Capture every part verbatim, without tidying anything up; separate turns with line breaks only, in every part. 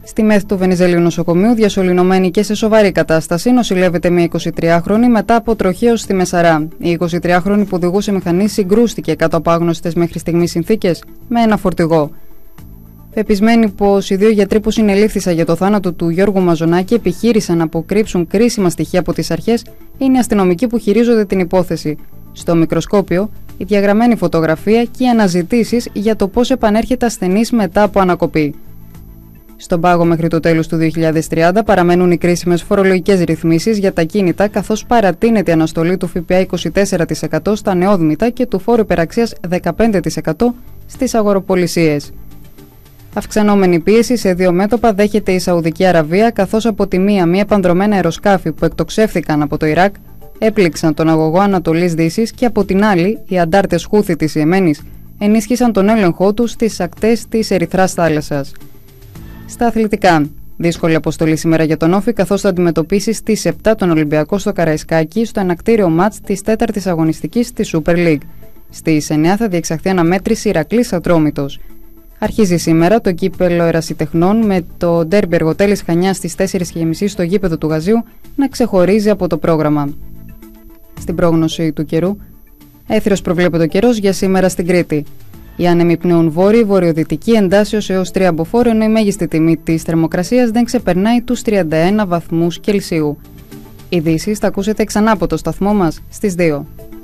Στη ΜΕΘ του Βενιζελίου νοσοκομείου, διασωληνωμένη και σε σοβαρή κατάσταση, νοσηλεύεται μια εικοσιτριάχρονη μετά από τροχαίο στη Μεσαρά. Η εικοσιτριάχρονη που οδηγούσε μηχανή συγκρούστηκε κάτω από άγνωστες μέχρι στιγμής συνθήκες με ένα φορτηγό. Πεπισμένοι πως οι δύο γιατροί που συνελήφθησαν για το θάνατο του Γιώργου Μαζονάκη επιχείρησαν να αποκρύψουν κρίσιμα στοιχεία από τις αρχές, είναι αστυνομικοί που χειρίζονται την υπόθεση. Στο μικροσκόπιο, η διαγραμμένη φωτογραφία και οι αναζητήσεις για το πώς επανέρχεται ασθενής μετά από ανακοπή. Στον πάγο μέχρι το τέλος του δύο χιλιάδες τριάντα παραμένουν οι κρίσιμες φορολογικές ρυθμίσεις για τα κίνητα, καθώς παρατείνεται η αναστολή του ΦΠΑ είκοσι τέσσερα τοις εκατό στα νεόδμητα και του φόρου υπεραξίας δεκαπέντε τοις εκατό στις αγοροπολισίες. Αυξανόμενη πίεση σε δύο μέτωπα δέχεται η Σαουδική Αραβία, καθώς από τη μία μη επανδρωμένα αεροσκάφη που εκτοξεύθηκαν από το Ιράκ έπληξαν τον αγωγό Ανατολής Δύσης και από την άλλη οι αντάρτες Χούθη της Ιεμένης ενίσχυσαν τον έλεγχό τους στις ακτές της Ερυθράς θάλασσας. Στα αθλητικά. Δύσκολη αποστολή σήμερα για τον Όφη, καθώς θα αντιμετωπίσει στις επτά τον Ολυμπιακό στο Καραϊσκάκι στο ενακτήριο μάτς της τέταρτης αγωνιστικής της Super League. Στις εννιά θα διεξαχθεί αναμέτρηση Ηρακλής Ατρόμητος. Αρχίζει σήμερα το κύπελο Ερασιτεχνών με το ντέρμπι Αργοτέλης Χανιάς στις τέσσερις και μισή στο γήπεδο του Γαζίου να ξεχωρίζει από το πρόγραμμα. Στην πρόγνωση του καιρού, έθριος προβλέπεται ο καιρός για σήμερα στην Κρήτη. Οι άνεμοι πνέουν βόρειοι, βορειοδυτική εντάσσεως έως τρία μποφόρ, ενώ η μέγιστη τιμή της θερμοκρασίας δεν ξεπερνάει τους τριάντα ένα βαθμούς Κελσίου. Ειδήσεις θα ακούσετε ξανά από το σταθμό μας στις δύο.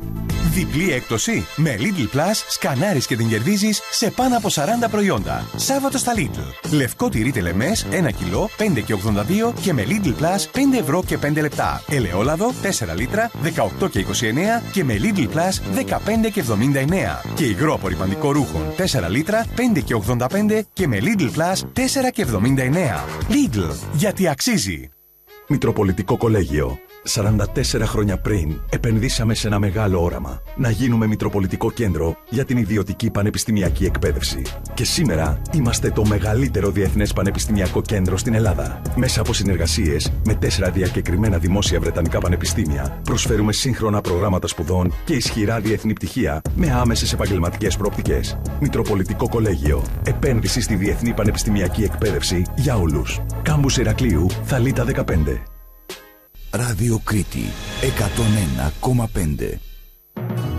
Διπλή έκπτωση. Με Lidl Plus σκανάρεις και την κερδίζεις σε πάνω από σαράντα προϊόντα. Σάββατο στα Lidl. Λευκό τυρί τελεμές ένα κιλό πέντε και ογδόντα δύο και με Lidl Plus πέντε ευρώ και πέντε λεπτά. Ελαιόλαδο τέσσερα λίτρα δεκαοκτώ και είκοσι εννέα και με Lidl Plus δεκαπέντε και εβδομήντα εννέα. Και υγρό απορρυπαντικό ρούχων τέσσερα λίτρα πέντε και ογδόντα πέντε και με Lidl Plus τέσσερα και εβδομήντα εννέα. Lidl, γιατί αξίζει.
Μητροπολιτικό Κολέγιο. σαράντα τέσσερα χρόνια πριν επενδύσαμε σε ένα μεγάλο όραμα. Να γίνουμε Μητροπολιτικό Κέντρο για την ιδιωτική πανεπιστημιακή εκπαίδευση. Και σήμερα είμαστε το μεγαλύτερο διεθνές πανεπιστημιακό κέντρο στην Ελλάδα. Μέσα από συνεργασίες με τέσσερα διακεκριμένα δημόσια βρετανικά πανεπιστήμια, προσφέρουμε σύγχρονα προγράμματα σπουδών και ισχυρά διεθνή πτυχία με άμεσες επαγγελματικές προοπτικές. Μητροπολιτικό Κολέγιο. Επένδυση στη διεθνή πανεπιστημιακή εκπαίδευση για όλους. Κάμπους Ηρακλείου, Θαλίτα δεκαπέντε.
Ράδιο Κρήτη εκατόν ένα κόμμα πέντε.